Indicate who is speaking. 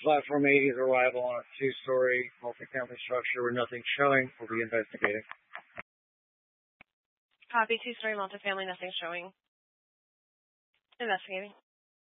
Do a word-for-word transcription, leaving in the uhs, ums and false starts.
Speaker 1: Platform eighty's arrival on a two-story multifamily structure where nothing's showing. We'll be investigating.
Speaker 2: Copy, two-story multifamily, nothing showing. Investigating.